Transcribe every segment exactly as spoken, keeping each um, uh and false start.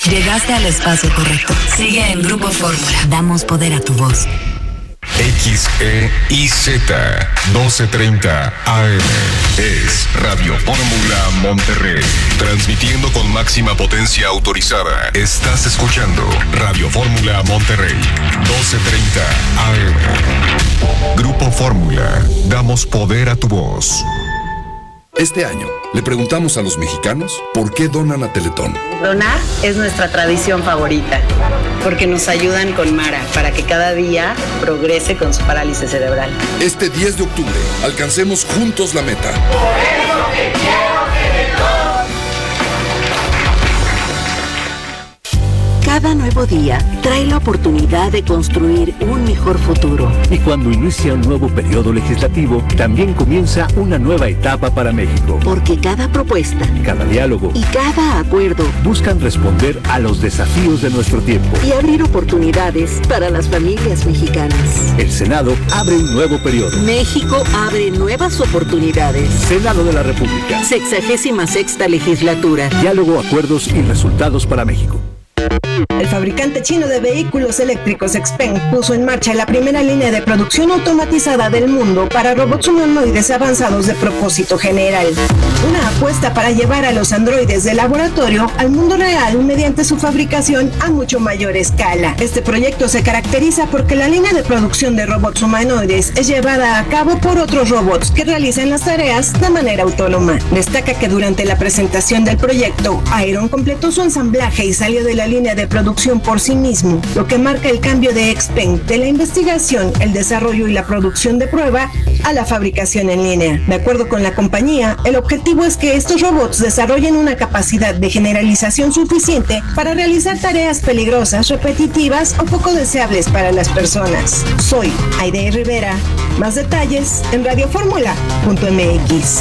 Llegaste al espacio correcto. Sigue en Grupo Fórmula. Damos poder a tu voz. X E I Z doce treinta A M es Radio Fórmula Monterrey, transmitiendo con máxima potencia autorizada. Estás escuchando Radio Fórmula Monterrey, doce treinta A M. Grupo Fórmula, damos poder a tu voz. Este año le preguntamos a los mexicanos por qué donan a Teletón. Donar es nuestra tradición favorita, porque nos ayudan con Mara para que cada día progrese con su parálisis cerebral. Este diez de octubre, alcancemos juntos la meta. Por eso te quiero, Teletón. Cada nuevo día trae la oportunidad de construir un mejor futuro. Y cuando inicia un nuevo periodo legislativo, también comienza una nueva etapa para México. Porque cada propuesta, cada diálogo y cada acuerdo buscan responder a los desafíos de nuestro tiempo y abrir oportunidades para las familias mexicanas. El Senado abre un nuevo periodo. México abre nuevas oportunidades. Senado de la República. Sexagésima sexta legislatura. Diálogo, acuerdos y resultados para México. El fabricante chino de vehículos eléctricos Xpeng puso en marcha la primera línea de producción automatizada del mundo para robots humanoides avanzados de propósito general. Una apuesta para llevar a los androides del laboratorio al mundo real mediante su fabricación a mucho mayor escala. Este proyecto se caracteriza porque la línea de producción de robots humanoides es llevada a cabo por otros robots que realizan las tareas de manera autónoma. Destaca que durante la presentación del proyecto, Iron completó su ensamblaje y salió de la línea de producción por sí mismo, lo que marca el cambio de Xpeng de la investigación, el desarrollo y la producción de prueba a la fabricación en línea. De acuerdo con la compañía, el objetivo es que estos robots desarrollen una capacidad de generalización suficiente para realizar tareas peligrosas, repetitivas o poco deseables para las personas. Soy Aide Rivera. Más detalles en radioformula punto m x.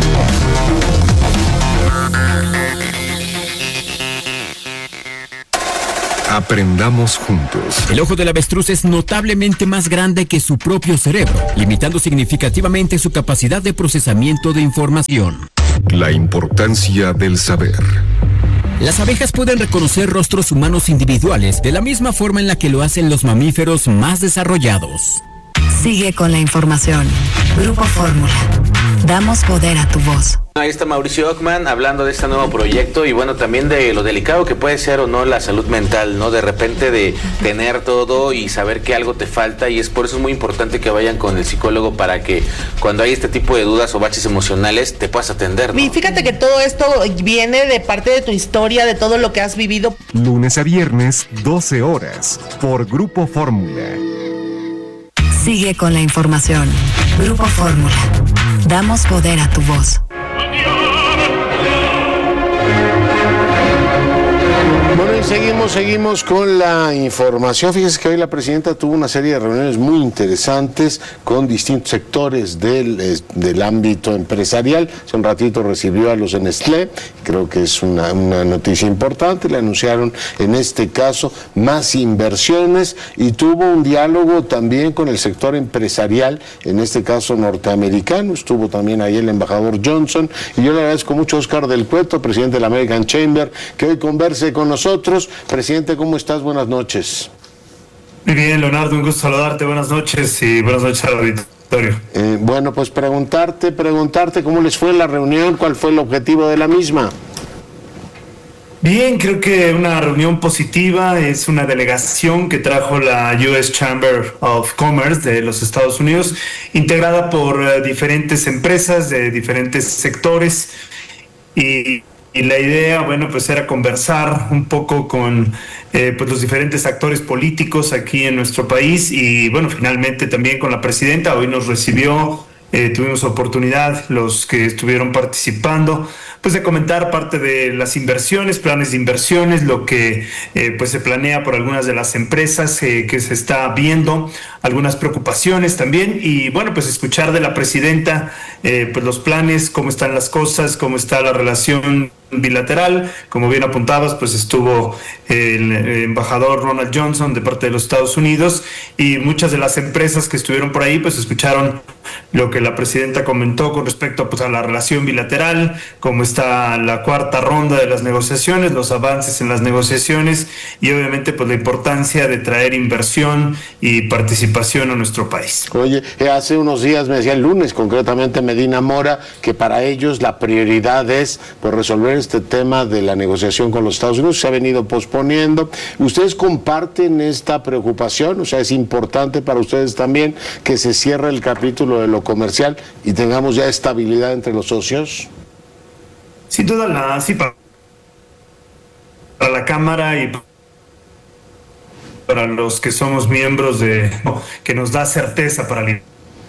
Aprendamos juntos. El ojo del avestruz es notablemente más grande que su propio cerebro, limitando significativamente su capacidad de procesamiento de información. La importancia del saber. Las abejas pueden reconocer rostros humanos individuales de la misma forma en la que lo hacen los mamíferos más desarrollados. Sigue con la información. Grupo Fórmula. Damos poder a tu voz. Ahí está Mauricio Ockman hablando de este nuevo proyecto y bueno, también de lo delicado que puede ser o no la salud mental, ¿no? De repente de tener todo y saber que algo te falta, y es por eso es muy importante que vayan con el psicólogo para que cuando hay este tipo de dudas o baches emocionales te puedas atender, ¿no? Y fíjate que todo esto viene de parte de tu historia, de todo lo que has vivido. Lunes a viernes, doce horas, por Grupo Fórmula. Sigue con la información. Grupo Fórmula. Damos poder a tu voz. Bueno, y seguimos, seguimos con la información. Fíjese que hoy la presidenta tuvo una serie de reuniones muy interesantes con distintos sectores del, del ámbito empresarial. Hace un ratito recibió a los de Nestlé, creo que es una, una noticia importante. Le anunciaron en este caso más inversiones y tuvo un diálogo también con el sector empresarial, en este caso norteamericano. Estuvo también ahí el embajador Johnson, y yo le agradezco mucho a Oscar del Cueto, presidente de la American Chamber, que hoy converse con nosotros. Presidente, ¿cómo estás? Buenas noches. Muy bien, Leonardo, un gusto saludarte. Buenas noches y buenas noches al auditorio. Eh, bueno, pues preguntarte, preguntarte cómo les fue la reunión, cuál fue el objetivo de la misma. Bien, creo que una reunión positiva. Es una delegación que trajo la U S Chamber of Commerce de los Estados Unidos, integrada por uh, diferentes empresas de diferentes sectores, y Y la idea, bueno, pues era conversar un poco con eh, pues los diferentes actores políticos aquí en nuestro país, y bueno, finalmente también con la presidenta. Hoy nos recibió, eh, tuvimos oportunidad, los que estuvieron participando, pues de comentar parte de las inversiones, planes de inversiones, lo que eh, pues se planea por algunas de las empresas eh, que se está viendo algunas preocupaciones también y bueno, pues escuchar de la presidenta eh, pues los planes, cómo están las cosas, cómo está la relación bilateral. Como bien apuntabas, pues estuvo el embajador Ronald Johnson de parte de los Estados Unidos y muchas de las empresas que estuvieron por ahí pues escucharon lo que la presidenta comentó con respecto pues, a la relación bilateral, cómo está la cuarta ronda de las negociaciones, los avances en las negociaciones y obviamente pues la importancia de traer inversión y participación a nuestro país. Oye, hace unos días me decía el lunes concretamente Medina Mora que para ellos la prioridad es pues, resolver este tema de la negociación con los Estados Unidos, se ha venido posponiendo. ¿Ustedes comparten esta preocupación? O sea, ¿es importante para ustedes también que se cierre el capítulo de lo comercial y tengamos ya estabilidad entre los socios? Sin duda, la, sí, para, para la Cámara y para los que somos miembros de que nos da certeza para la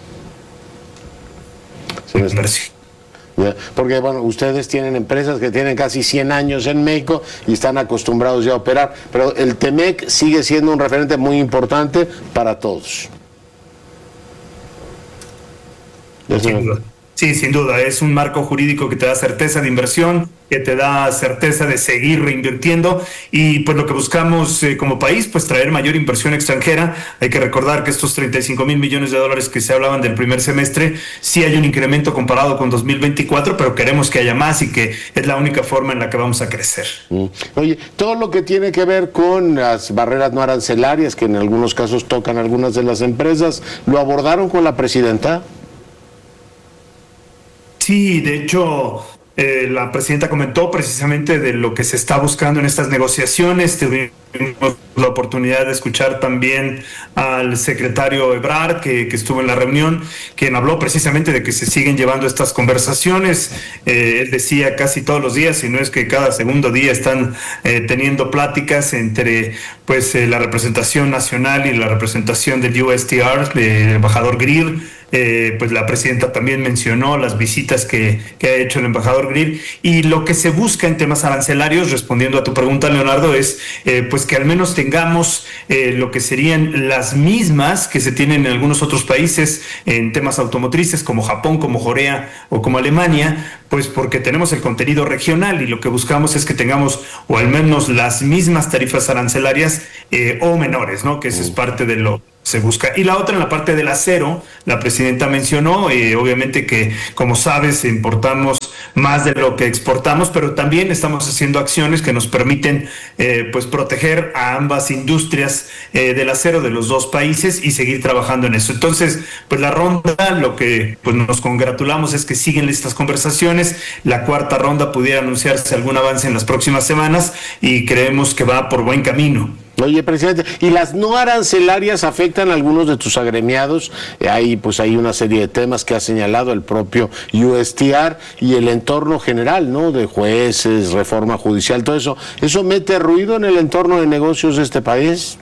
inversión. Porque bueno, ustedes tienen empresas que tienen casi cien años en México y están acostumbrados ya a operar, pero el Temec sigue siendo un referente muy importante para todos. Sin duda. Sí, sin duda, es un marco jurídico que te da certeza de inversión, que te da certeza de seguir reinvirtiendo y pues lo que buscamos eh, como país, pues traer mayor inversión extranjera. Hay que recordar que estos treinta y cinco mil millones de dólares que se hablaban del primer semestre, sí hay un incremento comparado con dos mil veinticuatro, pero queremos que haya más y que es la única forma en la que vamos a crecer. Mm. Oye, todo lo que tiene que ver con las barreras no arancelarias, que en algunos casos tocan algunas de las empresas, ¿lo abordaron con la presidenta? Sí, de hecho, eh, la presidenta comentó precisamente de lo que se está buscando en estas negociaciones. Tuvimos la oportunidad de escuchar también al secretario Ebrard, que, que estuvo en la reunión, quien habló precisamente de que se siguen llevando estas conversaciones. Eh, él decía casi todos los días, si no es que cada segundo día están eh, teniendo pláticas entre pues eh, la representación nacional y la representación del U S T R, del embajador Greer. Eh, pues la presidenta también mencionó las visitas que, que ha hecho el embajador Greer y lo que se busca en temas arancelarios, respondiendo a tu pregunta, Leonardo, es eh, pues que al menos tengamos eh, lo que serían las mismas que se tienen en algunos otros países en temas automotrices como Japón, como Corea o como Alemania, pues porque tenemos el contenido regional y lo que buscamos es que tengamos o al menos las mismas tarifas arancelarias eh, o menores, ¿no? Que eso es parte de lo se busca. Y la otra en la parte del acero, la presidenta mencionó, eh, obviamente que como sabes importamos más de lo que exportamos, pero también estamos haciendo acciones que nos permiten eh, pues proteger a ambas industrias eh, del acero de los dos países y seguir trabajando en eso. Entonces, pues la ronda, lo que pues nos congratulamos es que siguen estas conversaciones, la cuarta ronda pudiera anunciarse algún avance en las próximas semanas y creemos que va por buen camino. Oye, presidente, ¿y las no arancelarias afectan a algunos de tus agremiados? Eh, hay pues hay una serie de temas que ha señalado el propio U S T R y el entorno general, ¿no? De jueces, reforma judicial, todo eso. ¿Eso mete ruido en el entorno de negocios de este país?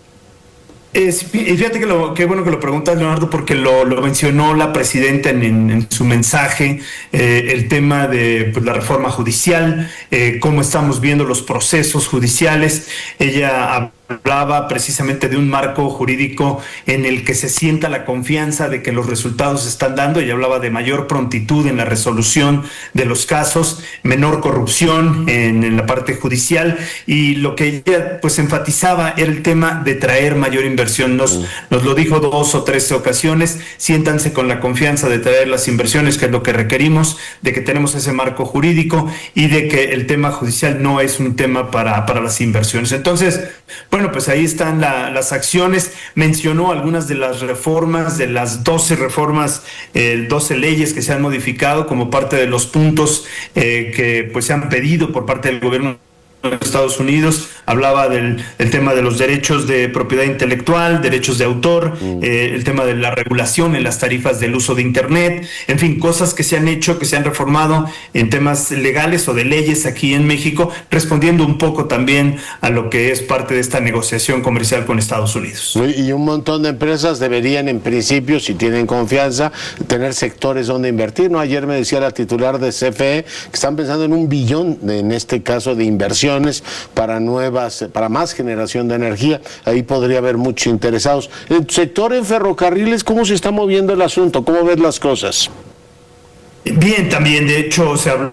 Es, fíjate que lo, qué bueno que lo preguntas, Leonardo, porque lo, lo mencionó la presidenta en, en, en su mensaje, eh, el tema de pues, la reforma judicial, eh, cómo estamos viendo los procesos judiciales. Ella hablaba precisamente de un marco jurídico en el que se sienta la confianza de que los resultados se están dando. Ella hablaba de mayor prontitud en la resolución de los casos, menor corrupción en, en la parte judicial, y lo que ella pues enfatizaba era el tema de traer mayor inversión. Nos, nos lo dijo dos o tres ocasiones: siéntanse con la confianza de traer las inversiones, que es lo que requerimos, de que tenemos ese marco jurídico y de que el tema judicial no es un tema para, para las inversiones. Entonces, bueno, pues ahí están la, las acciones. Mencionó algunas de las reformas, de las doce reformas, eh, doce leyes que se han modificado como parte de los puntos eh, que pues se han pedido por parte del gobierno de Estados Unidos. Hablaba del, del tema de los derechos de propiedad intelectual, derechos de autor, mm. eh, el tema de la regulación en las tarifas del uso de Internet, en fin, cosas que se han hecho, que se han reformado en temas legales o de leyes aquí en México, respondiendo un poco también a lo que es parte de esta negociación comercial con Estados Unidos. Y un montón de empresas deberían, en principio, si tienen confianza, tener sectores donde invertir, ¿no? Ayer me decía la titular de C F E que están pensando en un billón, en este caso, de inversión inversiones para nuevas, para más generación de energía. Ahí podría haber muchos interesados. En el sector en ferrocarriles, ¿cómo se está moviendo el asunto? ¿Cómo ves las cosas? Bien, también, de hecho, se habló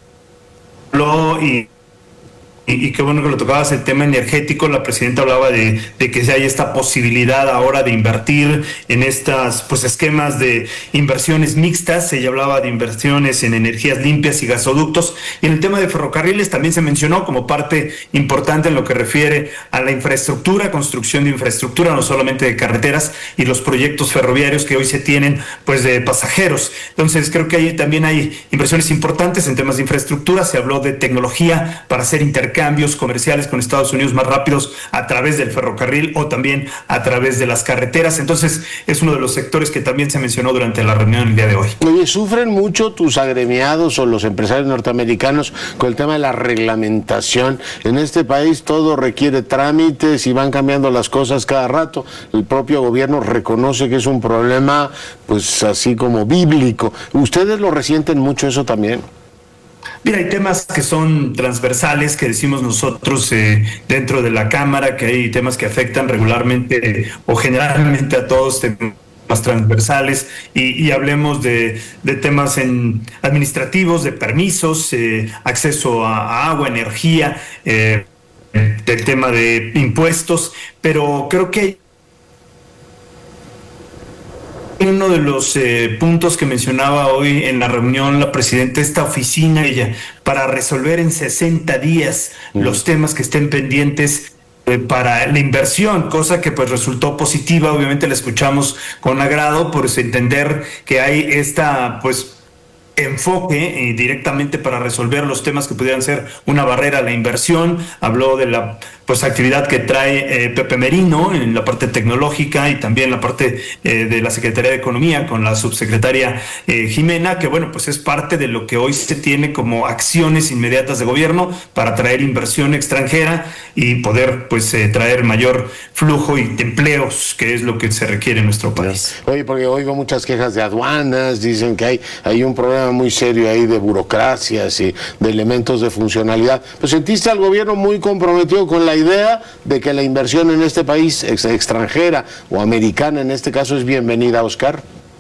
y... Y, y qué bueno que lo tocabas, el tema energético. La presidenta hablaba de, de que hay esta posibilidad ahora de invertir en estas pues esquemas de inversiones mixtas. Ella hablaba de inversiones en energías limpias y gasoductos. Y en el tema de ferrocarriles también se mencionó como parte importante en lo que refiere a la infraestructura, construcción de infraestructura, no solamente de carreteras, y los proyectos ferroviarios que hoy se tienen pues de pasajeros. Entonces creo que ahí también hay inversiones importantes en temas de infraestructura. Se habló de tecnología para hacer intercambios cambios comerciales con Estados Unidos más rápidos a través del ferrocarril o también a través de las carreteras. Entonces es uno de los sectores que también se mencionó durante la reunión el día de hoy. Oye, ¿sufren mucho tus agremiados o los empresarios norteamericanos con el tema de la reglamentación? En este país todo requiere trámites y van cambiando las cosas cada rato. El propio gobierno reconoce que es un problema pues así como bíblico. ¿Ustedes lo resienten mucho eso también? Mira, hay temas que son transversales, que decimos nosotros eh, dentro de la Cámara, que hay temas que afectan regularmente eh, o generalmente a todos, temas transversales, y, y hablemos de, de temas en administrativos, de permisos, eh, acceso a, a agua, energía, eh, del tema de impuestos, pero creo que hay uno de los eh, puntos que mencionaba hoy en la reunión la presidenta, esta oficina ella para resolver en sesenta días mm. los temas que estén pendientes eh, para la inversión, cosa que pues resultó positiva. Obviamente la escuchamos con agrado por entender que hay esta pues enfoque eh, directamente para resolver los temas que pudieran ser una barrera a la inversión. Habló de la pues actividad que trae eh, Pepe Merino en la parte tecnológica y también la parte eh, de la Secretaría de Economía con la subsecretaria eh, Jimena, que bueno, pues es parte de lo que hoy se tiene como acciones inmediatas de gobierno para traer inversión extranjera y poder pues eh, traer mayor flujo y de empleos, que es lo que se requiere en nuestro país. Oye, porque oigo muchas quejas de aduanas, dicen que hay, hay un problema muy serio ahí de burocracias y de elementos de funcionalidad. Pues sentiste al gobierno muy comprometido con la idea de que la inversión en este país ex extranjera o americana en este caso es bienvenida, Oscar.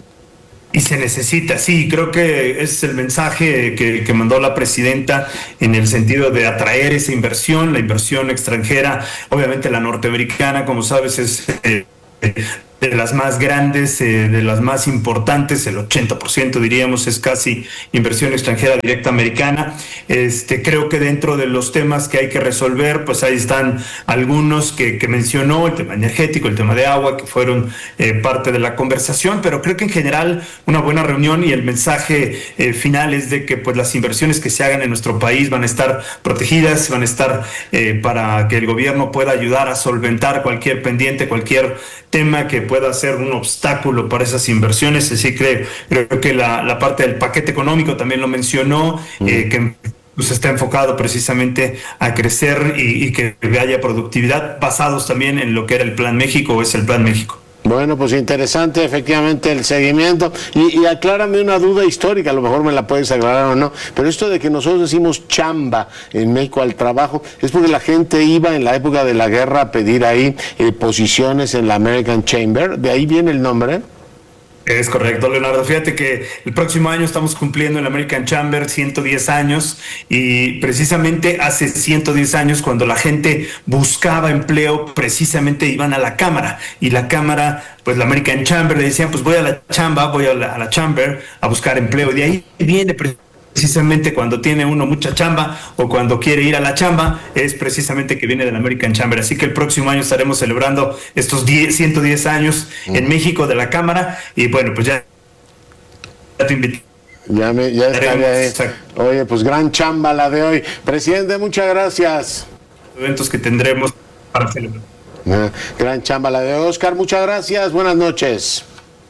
Y se necesita, sí, creo que es el mensaje que, que mandó la presidenta en el sentido de atraer esa inversión, la inversión extranjera. Obviamente la norteamericana, como sabes, es eh, de las más grandes, eh, de las más importantes, el ochenta por ciento diríamos es casi inversión extranjera directa americana. Este, creo que dentro de los temas que hay que resolver, pues ahí están algunos que, que mencionó, el tema energético, el tema de agua, que fueron eh, parte de la conversación, pero creo que en general una buena reunión y el mensaje eh, final es de que pues las inversiones que se hagan en nuestro país van a estar protegidas, van a estar eh, para que el gobierno pueda ayudar a solventar cualquier pendiente, cualquier tema que pueda ser un obstáculo para esas inversiones. Así que creo, creo que la, la parte del paquete económico también lo mencionó, mm. eh, que pues está enfocado precisamente a crecer y, y que haya productividad, basados también en lo que era el Plan México o es el Plan México. Bueno, pues interesante efectivamente el seguimiento y, y aclárame una duda histórica, a lo mejor me la puedes aclarar o no, pero esto de que nosotros decimos chamba en México al trabajo, es porque la gente iba en la época de la guerra a pedir ahí eh, posiciones en la American Chamber, ¿de ahí viene el nombre? Es correcto, Leonardo. Fíjate que el próximo año estamos cumpliendo en la American Chamber ciento diez años y precisamente hace ciento diez años cuando la gente buscaba empleo, precisamente iban a la Cámara y la Cámara, pues la American Chamber le decían, pues voy a la chamba, voy a la, a la Chamber a buscar empleo y de ahí viene precisamente cuando tiene uno mucha chamba o cuando quiere ir a la chamba, es precisamente que viene de la American Chamber. Así que el próximo año estaremos celebrando estos ciento diez años mm. en México de la Cámara y bueno, pues ya, ya te invito. Ya, me, ya estaré ahí. Oye, pues gran chamba la de hoy. Presidente, muchas gracias. Eventos que tendremos para celebrar. Ah, gran chamba la de Oscar, muchas gracias. Buenas noches.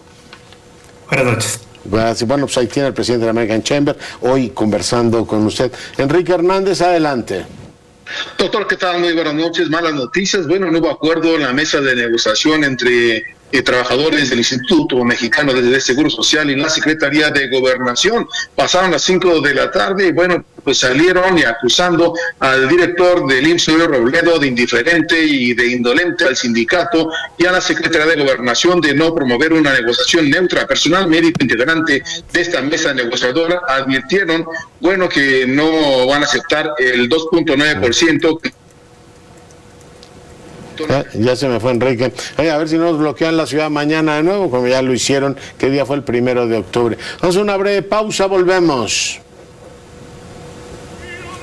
Buenas noches. Bueno, pues ahí tiene el presidente de la American Chamber, hoy conversando con usted. Enrique Hernández, adelante. Doctor, ¿qué tal? Muy buenas noches. Malas noticias. Bueno, no hubo acuerdo en la mesa de negociación entre eh, trabajadores del Instituto Mexicano de Seguro Social y la Secretaría de Gobernación. Pasaron las cinco de la tarde y bueno, pues salieron y acusando al director del I M S S, Robledo, de indiferente y de indolente al sindicato y a la Secretaría de Gobernación de no promover una negociación neutra. Personal médico integrante de esta mesa negociadora advirtieron, bueno, que no van a aceptar el dos punto nueve por ciento. Ah, ya se me fue Enrique. Oye, a ver si no nos bloquean la ciudad mañana de nuevo, como ya lo hicieron. ¿Qué día fue el primero de octubre? Vamos a una breve pausa, volvemos.